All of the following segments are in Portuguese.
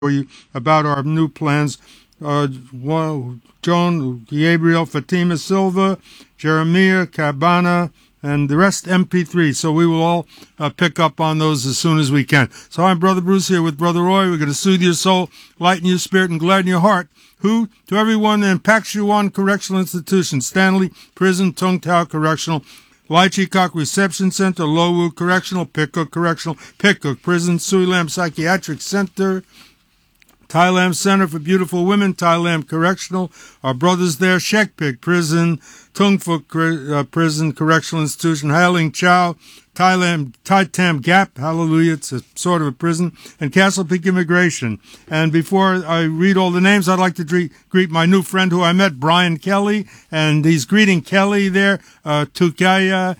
you about our new plans. Joan, Gabriel, Fatima Silva, Jeremiah, Cabana, and the rest MP3. So we will all pick up on those as soon as we can. So I'm Brother Bruce here with Brother Roy. We're going to soothe your soul, lighten your spirit, and gladden your heart. Who? To everyone in Pakshuan Correctional Institution, Stanley Prison, Tung Tau Correctional, Lai Chi Kok Reception Center, Lowu Correctional, Pitcook Correctional, Pitcook Prison, Sui Lam Psychiatric Center, Thai Lam Center for Beautiful Women, Thai Lam Correctional, our brothers there, Shekpik Prison, Tung Phuc Prison Correctional Institution, Hailing Chow, Tai Tam Gap, hallelujah, it's a sort of a prison, and Castle Peak Immigration. And before I read all the names, I'd like to greet my new friend who I met, Brian Kelly, and he's greeting Kelly there, Tukaya,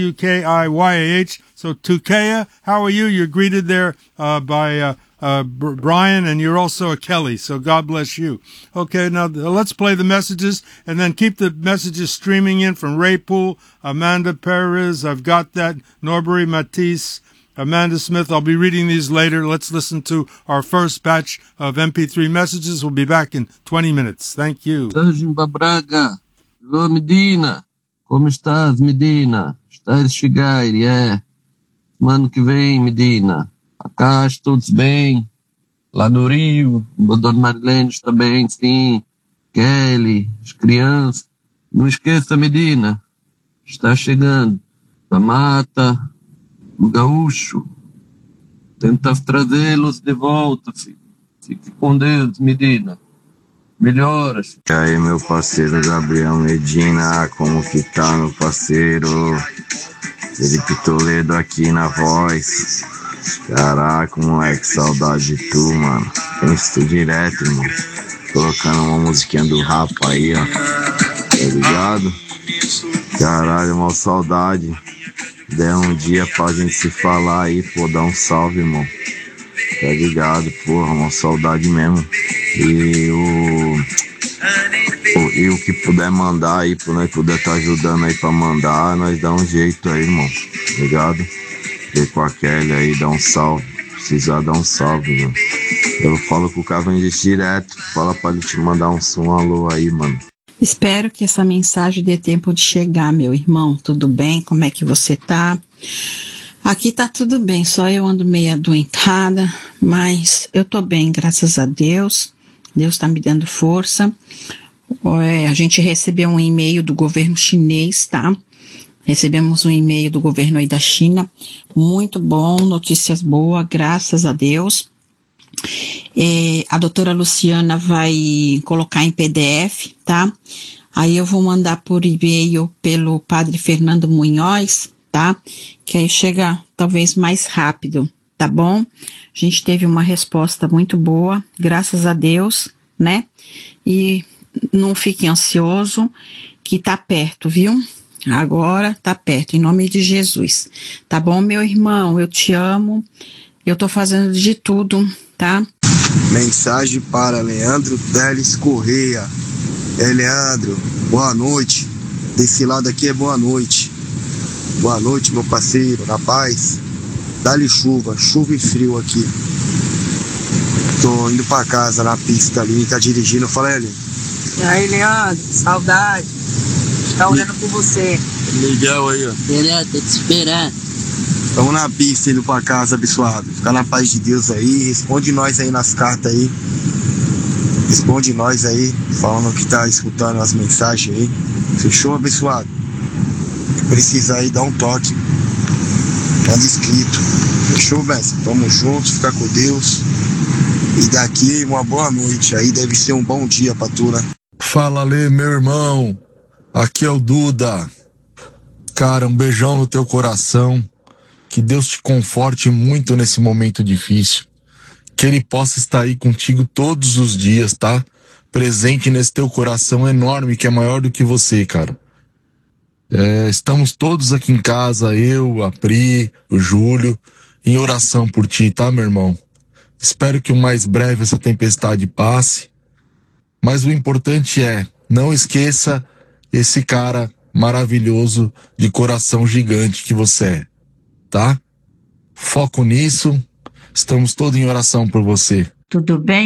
Tukiah. So Tukaya, how are you? You're greeted there by Brian, and you're also a Kelly, so God bless you. Okay, now let's play the messages, and then keep the messages streaming in from Ray Poole, Amanda Perez, I've got that, Norbury Matisse, Amanda Smith. I'll be reading these later. Let's listen to our first batch of MP3 messages. We'll be back in 20 minutes. Thank you. Jimba Braga, alô Medina, como estás, Medina? Estás chegar, Mano que vem, Medina. Acá todos bem, lá no Rio, o Dona Marilene está bem, sim, Kelly, as crianças. Não esqueça, Medina, está chegando a mata, o gaúcho. Tenta trazê-los de volta, filho. Fique com Deus, Medina. Melhoras. E aí, meu parceiro Gabriel Medina, como que tá, meu parceiro? Felipe Toledo aqui na voz. Caraca, moleque, saudade de tu, mano. Penso tu direto, irmão. Colocando uma musiquinha do rapa aí, ó. Tá ligado? Caralho, mal saudade. Der um dia pra gente se falar aí, pô, dá um salve, irmão. Tá ligado? Porra, uma saudade mesmo. E o que puder mandar aí, pro nós puder tá ajudando aí pra mandar, nós dá um jeito aí, irmão. Tá ligado? Ver com a Kelly aí, dá um salve. Precisar dar um salve, mano. Eu falo com o Cavendish direto. Fala pra ele te mandar um alô aí, mano. Espero que essa mensagem dê tempo de chegar, meu irmão. Tudo bem? Como é que você tá? Aqui tá tudo bem, só eu ando meio adoentada, mas eu tô bem, graças a Deus. Deus tá me dando força. A gente recebeu um e-mail do governo chinês, tá? Recebemos um e-mail do governo aí da China, muito bom, notícias boas, graças a Deus. A doutora Luciana vai colocar em PDF, tá? Aí eu vou mandar por e-mail pelo padre Fernando Munhoz, tá? Que aí chega talvez mais rápido, tá bom? A gente teve uma resposta muito boa, graças a Deus, né? E não fique ansioso, que tá perto, viu? Agora tá perto, em nome de Jesus. Tá bom, meu irmão? Eu te amo. Eu tô fazendo de tudo, tá? Mensagem para Leandro Teles Correia. Leandro, boa noite. Desse lado aqui é boa noite. Boa noite, meu parceiro. Na paz. Dá-lhe chuva e frio aqui. Tô indo pra casa na pista ali, tá dirigindo. Fala, Eli. E aí, Leandro, saudade. Tá olhando por você. Miguel aí, ó. Beleza, tô te esperando. Tamo na pista indo pra casa, abençoado. Fica na paz de Deus aí. Responde nós aí nas cartas aí. Responde nós aí, falando que tá escutando as mensagens aí. Fechou, abençoado? Se precisar aí, dá um toque. Manda escrito. Fechou, mestre? Tamo junto, fica com Deus. E daqui uma boa noite. Aí deve ser um bom dia pra tu, né? Fala, Lê, meu irmão. Aqui é o Duda. Cara, um beijão no teu coração. Que Deus te conforte muito nesse momento difícil. Que Ele possa estar aí contigo todos os dias, tá? Presente nesse teu coração enorme, que é maior do que você, cara. Estamos todos aqui em casa, eu, a Pri, o Júlio, em oração por ti, tá, meu irmão? Espero que o mais breve essa tempestade passe. Mas o importante é, não esqueça esse cara maravilhoso de coração gigante que você é, tá? Foco nisso, estamos todos em oração por você. tudo bem?